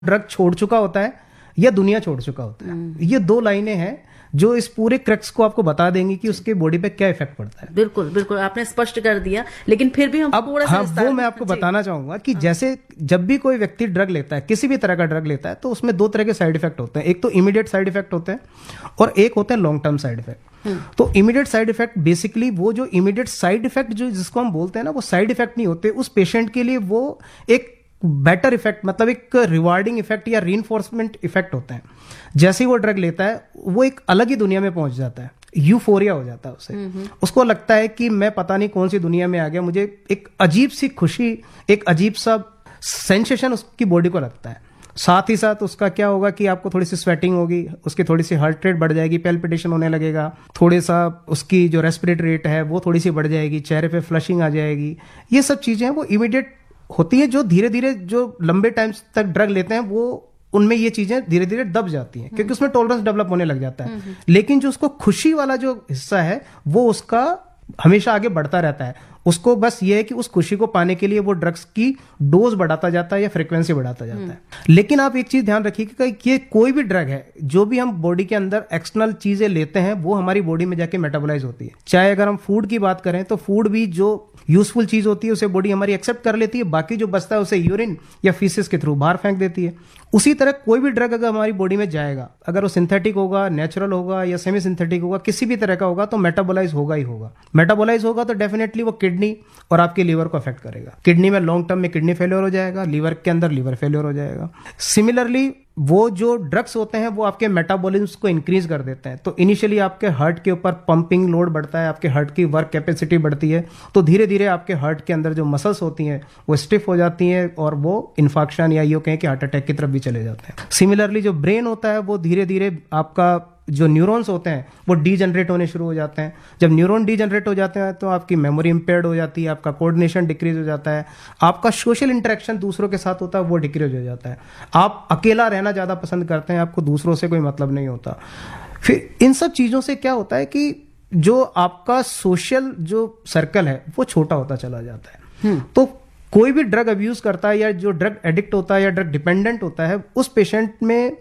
Drug छोड़ चुका होता है या दुनिया छोड़ चुका होता है। ये दो लाइनें हैं जो इस पूरे क्रक्स को आपको बता देंगी कि उसके बॉडी पे क्या इफेक्ट पड़ता है। बिल्कुल बिल्कुल, आपने स्पष्ट कर दिया, लेकिन फिर भी हम थोड़ा सा वो मैं आपको बताना चाहूंगा कि जैसे जब भी कोई व्यक्ति ड्रग लेता है, किसी भी तरह का ड्रग लेता है, तो उसमें दो तरह के साइड इफेक्ट होते हैं। एक तो इमीडिएट साइड इफेक्ट होते हैं और एक होते हैं लॉन्ग टर्म साइड इफेक्ट। तो इमीडिएट साइड इफेक्ट बेसिकली वो जो इमीडिएट साइड इफेक्ट जो जिसको हम बोलते हैं ना, वो साइड इफेक्ट नहीं होते। उस पेशेंट के लिए वो एक बेटर इफेक्ट, मतलब एक रिवार्डिंग इफेक्ट या रीइंफोर्समेंट इफेक्ट होते हैं। जैसे ही वो ड्रग लेता है वो एक अलग ही दुनिया में पहुंच जाता है, यूफोरिया हो जाता है उसे। उसको लगता है कि मैं पता नहीं कौन सी दुनिया में आ गया, मुझे एक अजीब सी खुशी, एक अजीब सा सेंसेशन उसकी बॉडी को लगता है। साथ ही साथ उसका क्या होगा कि आपको थोड़ी सी स्वेटिंग होगी, उसकी थोड़ी सी हार्ट रेट बढ़ जाएगी, पैल्पिटेशन होने लगेगा, थोड़े सा उसकी जो रेस्पिरेटरी रेट है वो थोड़ी सी बढ़ जाएगी, चेहरे पे फ्लशिंग आ जाएगी। ये सब चीजें वो इमीडिएट होती है। जो धीरे धीरे जो लंबे टाइम तक ड्रग लेते हैं वो उनमें ये चीजें धीरे धीरे दब जाती हैं, क्योंकि उसमें टॉलरेंस डेवलप होने लग जाता है। लेकिन जो उसको खुशी वाला जो हिस्सा है वो उसका हमेशा आगे बढ़ता रहता है। उसको बस ये है कि उस खुशी को पाने के लिए वो ड्रग्स की डोज बढ़ाता जाता है या फ्रीक्वेंसी बढ़ाता जाता है। लेकिन आप एक चीज ध्यान रखिए कि ये कोई भी ड्रग है, जो भी हम बॉडी के अंदर एक्सटर्नल चीजें लेते हैं वो हमारी बॉडी में जाके मेटाबोलाइज होती है। चाहे अगर हम फूड की बात करें तो फूड भी जो यूजफुल चीज होती है उसे बॉडी हमारी एक्सेप्ट कर लेती है, बाकी जो बचता है उसे यूरिन या फीसिस के थ्रू बाहर फेंक देती है। उसी तरह कोई भी ड्रग अगर हमारी बॉडी में जाएगा, अगर वो सिंथेटिक होगा, नेचुरल होगा या सेमी सिंथेटिक होगा, किसी भी तरह का होगा, तो मेटाबोलाइज होगा ही होगा। मेटाबोलाइज होगा तो डेफिनेटली वो किडनी और आपके लीवर को अफेक्ट करेगा। किडनी में लॉन्ग टर्म में किडनी फेलियर हो जाएगा, लीवर के अंदर लीवर फेलियर हो जाएगा। सिमिलरली वो जो ड्रग्स होते हैं वो आपके मेटाबॉलिज्म को इंक्रीज कर देते हैं। तो इनिशियली आपके हार्ट के ऊपर पंपिंग लोड बढ़ता है, आपके हार्ट की वर्क कैपेसिटी बढ़ती है, तो धीरे धीरे आपके हार्ट के अंदर जो मसल्स होती हैं वो स्टिफ हो जाती हैं और वो इन्फाक्शन या यूं कहें कि हार्ट अटैक की तरफ भी चले जाते हैं। सिमिलरली जो ब्रेन होता है वो धीरे धीरे आपका जो न्यूरॉन्स होते हैं वो डीजनरेट होने शुरू हो जाते हैं। जब न्यूरॉन डीजनरेट हो जाते हैं तो आपकी मेमोरी इंपेयर्ड हो जाती है, आपका कोऑर्डिनेशन डिक्रीज हो जाता है, आपका सोशल इंटरेक्शन दूसरों के साथ होता है वो डिक्रीज हो जाता है। आप अकेला रहना ज्यादा पसंद करते हैं, आपको दूसरों से कोई मतलब नहीं होता। फिर इन सब चीजों से क्या होता है कि जो आपका सोशल जो सर्कल है वो छोटा होता चला जाता है। तो कोई भी ड्रग अब्यूज करता है या जो ड्रग एडिक्ट होता है या ड्रग डिपेंडेंट होता है, उस पेशेंट में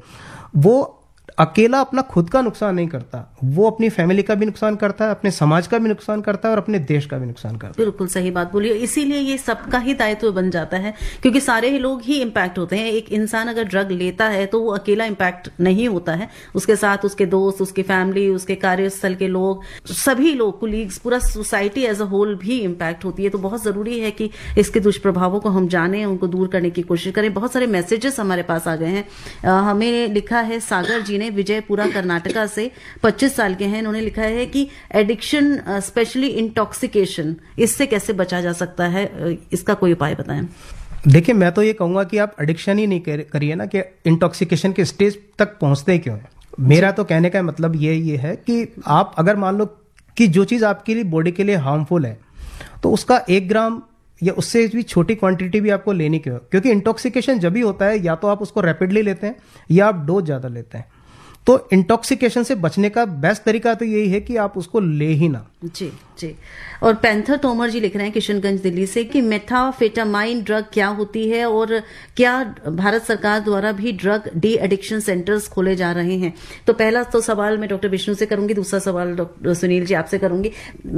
वो अकेला अपना खुद का नुकसान नहीं करता, वो अपनी फैमिली का भी नुकसान करता है, अपने समाज का भी नुकसान करता है और अपने देश का भी नुकसान करता है। बिल्कुल सही बात बोली। इसीलिए ये सबका ही दायित्व बन जाता है, क्योंकि सारे ही लोग ही इम्पैक्ट होते हैं। एक इंसान अगर ड्रग लेता है तो वो अकेला इम्पैक्ट नहीं होता है, उसके साथ उसके दोस्त, उसकी फैमिली, उसके कार्यस्थल के लोग, सभी लोग, कुलीग्स, पूरा सोसाइटी एज अ होल भी इम्पैक्ट होती है। तो बहुत जरूरी है कि इसके दुष्प्रभावों को हम जानें, उनको दूर करने की कोशिश करें। बहुत सारे मैसेजेस हमारे पास आ गए हैं। हमें लिखा है सागर जी ने, विजयपुरा कर्नाटका से, 25 साल के हैं। इन्होंने लिखा है कि एडिक्शन, स्पेशली इंटॉक्सिकेशन, इससे कैसे बचा जा सकता है, इसका कोई उपाय बताएं। देखिए, मैं तो ये कहूंगा कि आप एडिक्शन ही नहीं करिए ना, कि इंटॉक्सिकेशन के स्टेज तक पहुंचते क्यों है। मेरा तो कहने का मतलब ये है कि आप अगर मान लो कि जो चीज आपके लिए बॉडी के लिए हार्मफुल है तो उसका 1 ग्राम या उससे भी छोटी क्वांटिटी भी आपको लेनी क्यों, क्योंकि इंटॉक्सिकेशन जब भी होता है या तो आप उसको रैपिडली लेते हैं या आप डोज ज्यादा लेते हैं। तो इंटॉक्सिकेशन से बचने का बेस्ट तरीका तो यही है कि आप उसको ले ही ना। जी जी। और पैंथर तोमर जी लिख रहे हैं किशनगंज दिल्ली से कि मेथाफेटामाइन ड्रग क्या होती है और क्या भारत सरकार द्वारा भी ड्रग डी एडिक्शन सेंटर्स खोले जा रहे हैं। तो पहला तो सवाल मैं डॉक्टर विष्णु से करूंगी, दूसरा सवाल डॉक्टर सुनील जी आपसे करूंगी।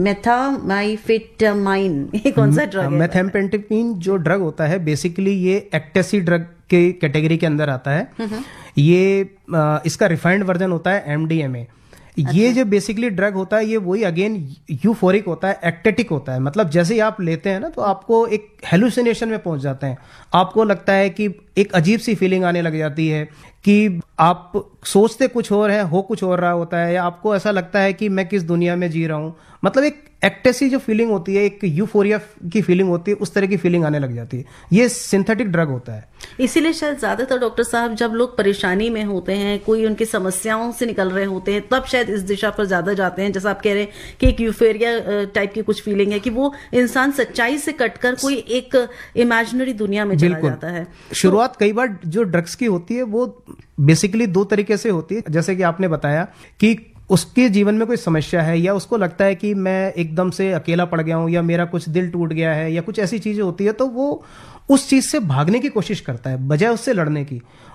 मेथामाइफेटामाइन ये कौन सा ड्रग है? मेथाम्फेटामाइन जो ड्रग होता है बेसिकली ये एक्टेसी ड्रग के कैटेगरी के अंदर आता है। ये इसका रिफाइंड वर्जन होता है एमडीएमए। ये जो बेसिकली ड्रग होता है ये वही अगेन यूफोरिक होता है, एक्टेटिक होता है। मतलब जैसे ही आप लेते हैं ना तो आपको एक हेलुसिनेशन में पहुंच जाते हैं। आपको लगता है कि एक अजीब सी फीलिंग आने लग जाती है कि आप सोचते कुछ और है, हो कुछ और रहा होता है, या आपको ऐसा लगता है कि मैं किस दुनिया में जी रहा हूं। मतलब एक एक्टेसी जो फीलिंग होती है, एक यूफोरिया की फीलिंग होती है, उस तरह की फीलिंग आने लग जाती है। ये सिंथेटिक ड्रग होता है। इसीलिए शायद ज्यादातर डॉक्टर साहब जब लोग परेशानी में होते हैं, कोई उनकी समस्याओं से निकल रहे होते हैं, तब शायद इस दिशा पर ज्यादा जाते हैं। जैसा आप कह रहे हैं कि एक यूफोरिया टाइप की कुछ फीलिंग है कि वो इंसान सच्चाई से कटकर कोई एक इमेजिनरी दुनिया में चला जाता है। शुरुआत कई बार जो ड्रग्स की होती है वो बेसिकली 2 तरीके से होती है। जैसे कि आपने बताया कि उसके जीवन में कोई समस्या है या उसको लगता है कि मैं एकदम से अकेला पड़ गया हूं या मेरा कुछ दिल टूट गया है या कुछ ऐसी चीजें होती है, तो वो उस चीज से भागने की कोशिश करता है बजाय उससे लड़ने की।